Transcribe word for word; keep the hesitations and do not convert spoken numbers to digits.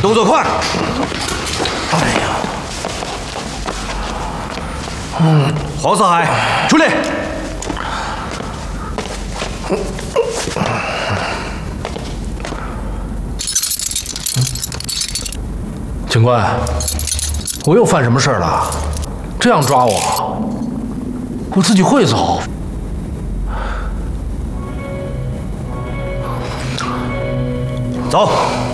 动作快！ 哎呀， 嗯，黄四海，出列！ 警官，我又犯什么事了？这样抓我，我自己会走。 走。